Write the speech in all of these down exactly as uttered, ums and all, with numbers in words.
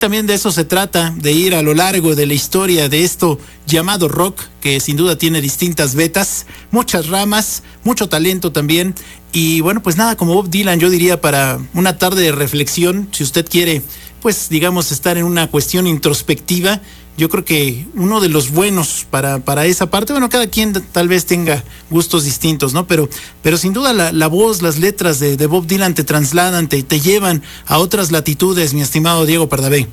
también de eso se trata, de ir a lo largo de la historia de esto llamado rock, que sin duda tiene distintas vetas, muchas ramas, mucho talento también. Y bueno, pues nada, como Bob Dylan, yo diría para una tarde de reflexión, si usted quiere, pues digamos, estar en una cuestión introspectiva, yo creo que uno de los buenos para, para esa parte, bueno, cada quien tal vez tenga gustos distintos, ¿no? Pero, pero sin duda la, la voz, las letras de, de Bob Dylan te trasladan, te, te llevan a otras latitudes, mi estimado Diego Pardavé.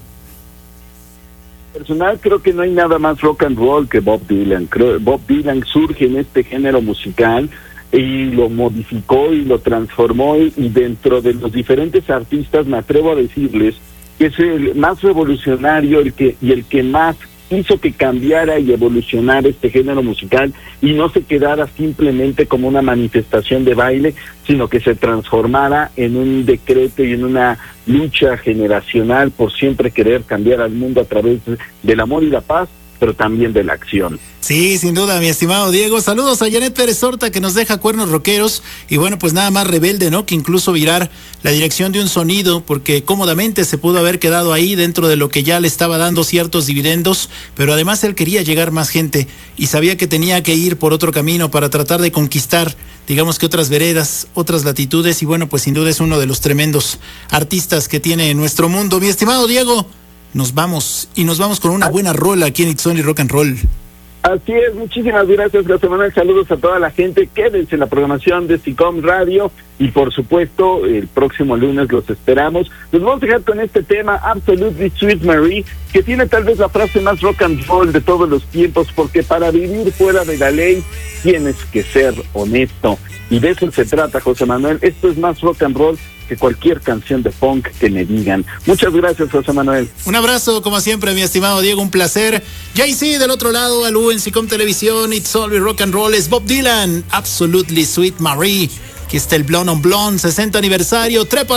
Personal, creo que no hay nada más rock and roll que Bob Dylan. Creo Bob Dylan surge en este género musical y lo modificó y lo transformó, y dentro de los diferentes artistas me atrevo a decirles que es el más revolucionario el que y el que más hizo que cambiara y evolucionara este género musical y no se quedara simplemente como una manifestación de baile, sino que se transformara en un decreto y en una lucha generacional por siempre querer cambiar al mundo a través del amor y la paz, pero también de la acción. Sí, sin duda, mi estimado Diego. Saludos a Janet Pérez Horta, que nos deja cuernos rockeros. Y bueno, pues nada más rebelde, ¿no? Que incluso virar la dirección de un sonido, porque cómodamente se pudo haber quedado ahí dentro de lo que ya le estaba dando ciertos dividendos, pero además él quería llegar más gente y sabía que tenía que ir por otro camino para tratar de conquistar, digamos que otras veredas, otras latitudes. Y bueno, pues sin duda es uno de los tremendos artistas que tiene nuestro mundo. Mi estimado Diego, nos vamos, y nos vamos con una buena rola aquí en It's Only Rock and Roll. Así es, muchísimas gracias, José Manuel, saludos a toda la gente, quédense en la programación de SICOM Radio, y por supuesto, el próximo lunes los esperamos. Nos vamos a dejar con este tema, Absolutely Sweet Marie, que tiene tal vez la frase más rock and roll de todos los tiempos, porque para vivir fuera de la ley tienes que ser honesto, y de eso se trata, José Manuel. Esto es más rock and roll que cualquier canción de punk que me digan. Muchas gracias, José Manuel. Un abrazo, como siempre, mi estimado Diego, un placer. Jay-Z del otro lado, Alú en SICOM Televisión, It's Only Rock and Roll, es Bob Dylan, Absolutely Sweet Marie. Aquí está el Blonde on Blonde, sesenta aniversario, trepa.